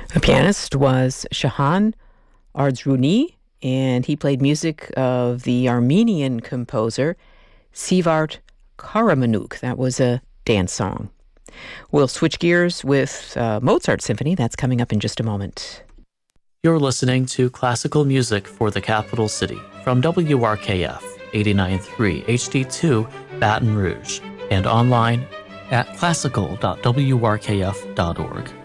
The pianist was Shahan Ardzruni, and he played music of the Armenian composer Sivart Karamanuk. That was a dance song. We'll switch gears with Mozart Symphony. That's coming up in just a moment. You're listening to classical music for the capital city from WRKF 89.3 HD2 Baton Rouge and online at classical.wrkf.org.